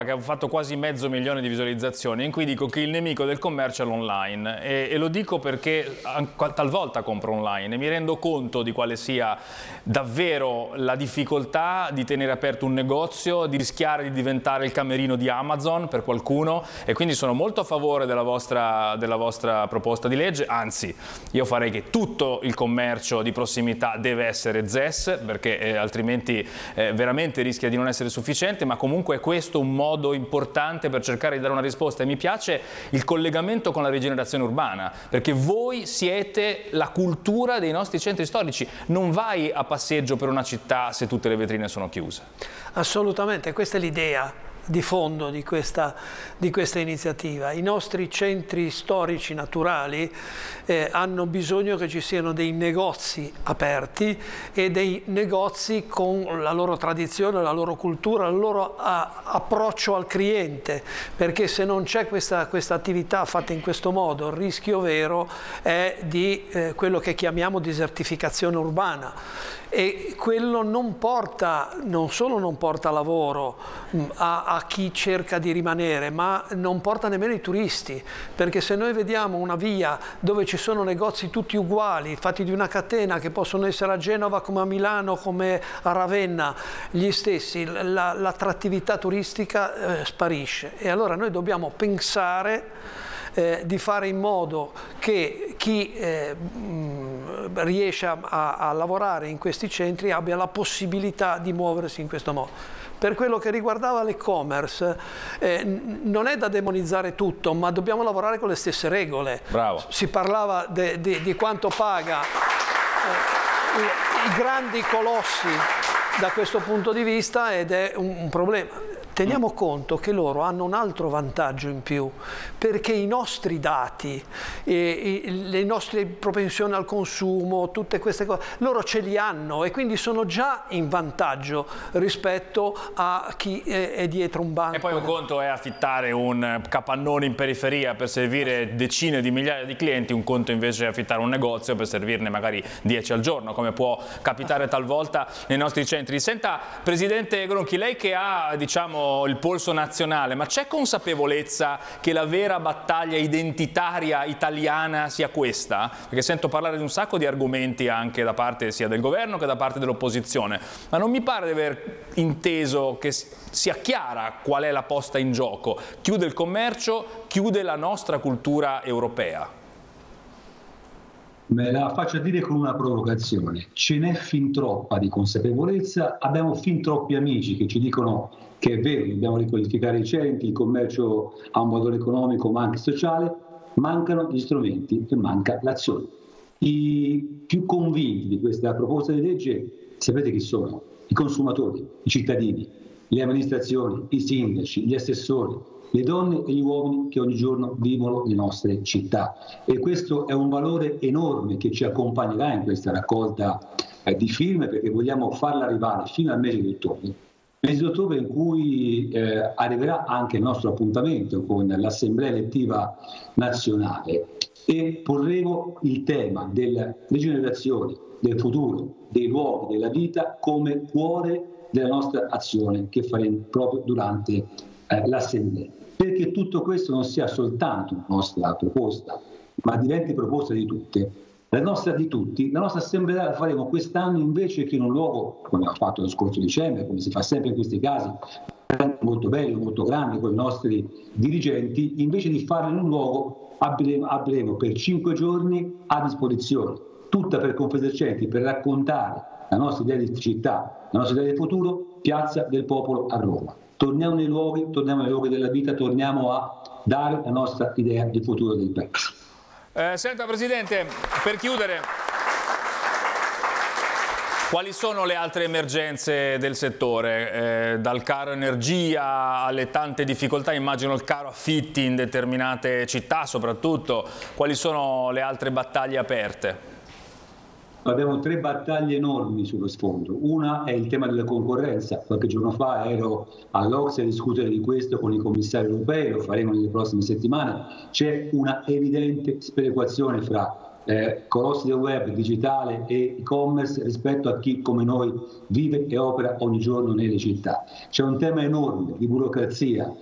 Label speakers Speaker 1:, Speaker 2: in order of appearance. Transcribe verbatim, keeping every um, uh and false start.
Speaker 1: che ha fatto quasi mezzo milione di visualizzazioni, in cui dico che il nemico del commercio è l'online e, e lo dico perché talvolta compro online e mi rendo conto di quale sia davvero la difficoltà di tenere aperto un negozio, di rischiare di diventare il camerino di Amazon per qualcuno, e quindi sono molto a favore della vostra, della vostra proposta di legge. Anzi, io farei che tutto il commercio di prossimità deve essere Z E S, perché eh, altrimenti eh, veramente rischia di non essere sufficiente, ma comunque è questo un modo modo importante per cercare di dare una risposta. E mi piace il collegamento con la rigenerazione urbana, perché voi siete la cultura dei nostri centri storici. Non vai a passeggio per una città se tutte le vetrine sono chiuse.
Speaker 2: Assolutamente, questa è l'idea di fondo di questa, di questa iniziativa. I nostri centri storici naturali eh, hanno bisogno che ci siano dei negozi aperti e dei negozi con la loro tradizione, la loro cultura, il loro a, approccio al cliente, perché se non c'è questa, questa attività fatta in questo modo, il rischio vero è di eh, quello che chiamiamo desertificazione urbana, e quello non porta, non solo non porta lavoro a, a chi cerca di rimanere, ma non porta nemmeno i turisti, perché se noi vediamo una via dove ci sono negozi tutti uguali, fatti di una catena, che possono essere a Genova come a Milano, come a Ravenna, gli stessi, la, l'attrattività turistica eh, sparisce. E allora noi dobbiamo pensare Eh, di fare in modo che chi eh, mh, riesce a, a lavorare in questi centri abbia la possibilità di muoversi in questo modo. Per quello che riguardava l'e-commerce, eh, non è da demonizzare tutto, ma dobbiamo lavorare con le stesse regole.
Speaker 1: Bravo.
Speaker 2: Si parlava de, de, di quanto paga eh, i, i grandi colossi da questo punto di vista, ed è un, un problema. Teniamo conto che loro hanno un altro vantaggio in più, perché i nostri dati, e, e, le nostre propensioni al consumo, tutte queste cose, loro ce li hanno e quindi sono già in vantaggio rispetto a chi è, è dietro un banco.
Speaker 1: E poi un conto è affittare un capannone in periferia per servire decine di migliaia di clienti, un conto invece è affittare un negozio per servirne magari dieci al giorno, come può capitare talvolta nei nostri centri. Senta, Presidente Gronchi, lei che ha, diciamo, il polso nazionale, ma c'è consapevolezza che la vera battaglia identitaria italiana sia questa? Perché sento parlare di un sacco di argomenti anche da parte sia del governo che da parte dell'opposizione, ma non mi pare di aver inteso che sia chiara qual è la posta in gioco. Chiude il commercio, chiude la nostra cultura europea.
Speaker 3: Me la faccio dire con una provocazione: ce n'è fin troppa di consapevolezza, abbiamo fin troppi amici che ci dicono che è vero, dobbiamo riqualificare i centri, il commercio ha un valore economico ma anche sociale, mancano gli strumenti e manca l'azione. I più convinti di questa proposta di legge sapete chi sono? I consumatori, i cittadini, le amministrazioni, i sindaci, gli assessori, le donne e gli uomini che ogni giorno vivono le nostre città. E questo è un valore enorme che ci accompagnerà in questa raccolta eh, di firme, perché vogliamo farla arrivare fino al mese di ottobre. Mese di ottobre in cui eh, arriverà anche il nostro appuntamento con l'Assemblea elettiva nazionale, e porremo il tema della rigenerazione, del futuro, dei luoghi, della vita come cuore della nostra azione che faremo proprio durante eh, l'Assemblea. Perché tutto questo non sia soltanto una nostra proposta, ma diventi proposta di tutte. La nostra di tutti, la nostra assemblea la faremo quest'anno invece che in un luogo, come abbiamo fatto lo scorso dicembre, come si fa sempre in questi casi, molto bello, molto grande con i nostri dirigenti, invece di farlo in un luogo avremo, avremo per cinque giorni a disposizione, tutta per Confesercenti, per raccontare la nostra idea di città, la nostra idea di futuro, Piazza del Popolo a Roma. Torniamo nei luoghi, torniamo nei luoghi della vita, torniamo a dare la nostra idea di futuro del paese.
Speaker 1: Eh, senta Presidente, per chiudere, quali sono le altre emergenze del settore? Eh, dal caro energia alle tante difficoltà, immagino il caro affitti in determinate città soprattutto, quali sono le altre battaglie aperte?
Speaker 3: Abbiamo tre battaglie enormi sullo sfondo. Una è il tema della concorrenza. Qualche giorno fa ero all'O C S E a discutere di questo con i commissari europei, lo faremo nelle prossime settimane. C'è una evidente sperequazione fra eh, colossi del web, digitale e e-commerce rispetto a chi come noi vive e opera ogni giorno nelle città. C'è un tema enorme di burocrazia